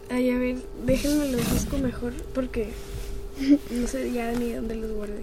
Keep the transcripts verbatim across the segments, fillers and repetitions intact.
Ay, a ver, déjenme los busco mejor porque no sé ya ni dónde los guardé.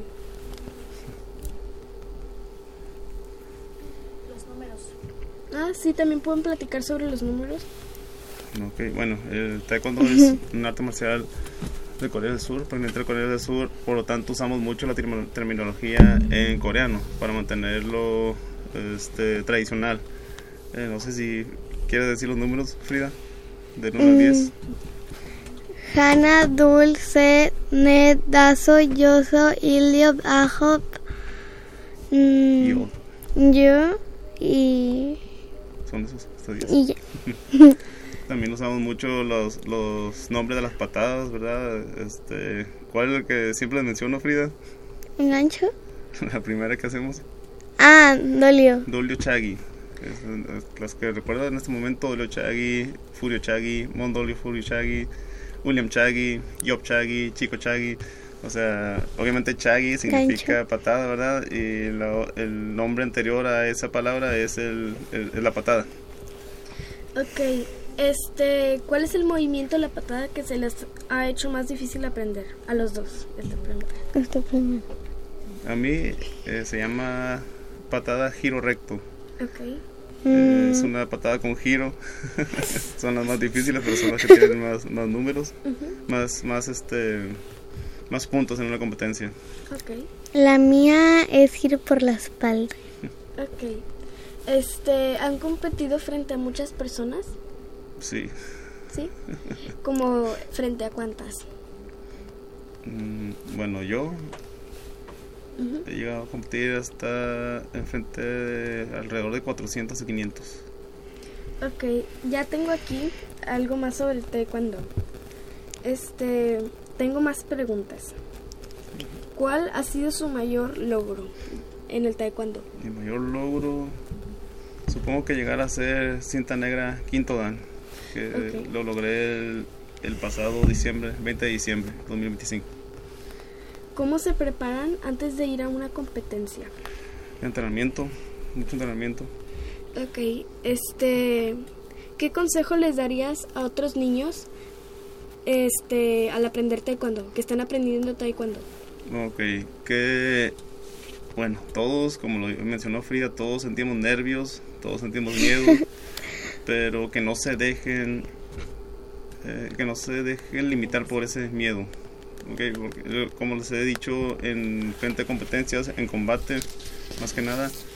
Los números. Ah, sí, también pueden platicar sobre los números. Ok, bueno, el taekwondo es un arte marcial de Corea del Sur, proveniente de Corea del Sur, por lo tanto usamos mucho la term- terminología en coreano para mantenerlo este, tradicional. Eh, no sé si quieres decir los números, Frida, del uno al diez. Hana, Dulce, Ned, Dazo, Yoso, Iliop, Ahop, mm, Yo. yo y... Son esos, hasta diez. y ya. También usamos mucho los, los nombres de las patadas, ¿verdad? Este, ¿cuál es el que siempre menciono, Frida? ¿Engancho? La primera que hacemos. Ah, dolió. Dolio Chagi. Es, es, las que recuerdo en este momento: Dolio Chagi, Furio Chagi, Mondolio Furio Chagi, William Chagi, Yop Chagi, Chico Chagi. O sea, obviamente Chagi significa Gancho. patada, ¿verdad? Y la, el nombre anterior a esa palabra es, el, el, es la patada. Ok, este, ¿cuál es el movimiento de la patada que se les ha hecho más difícil aprender a los dos? Esta pregunta. Esto primero. A mí eh, se llama patada giro recto. Ok. Eh, es una patada con giro. Son las más difíciles, pero son las que tienen más, más números, uh-huh. más, más, este, más puntos en una competencia. Ok. La mía es giro por la espalda. Ok. Este, ¿han competido frente a muchas personas? Sí. ¿Sí? ¿Como frente a cuántas? Mm, bueno, yo uh-huh. he llegado a competir hasta enfrente de alrededor de cuatrocientos y quinientos. Ok, ya tengo aquí algo más sobre el taekwondo. Este, tengo más preguntas. ¿Cuál ha sido su mayor logro en el taekwondo? Mi mayor logro, supongo que llegar a ser cinta negra quinto dan, que okay. lo logré el, el pasado diciembre, veinte de diciembre de dos mil veinticinco. ¿Cómo se preparan antes de ir a una competencia? Entrenamiento, mucho entrenamiento. Ok, este, ¿qué consejo les darías a otros niños este, al aprender taekwondo, que están aprendiendo taekwondo? Ok, que, bueno, todos, como lo mencionó Frida, todos sentimos nervios, todos sentimos miedo, pero que no se dejen, eh, que no se dejen limitar por ese miedo. Okay, porque, como les he dicho en frente a competencias, en combate, más que nada,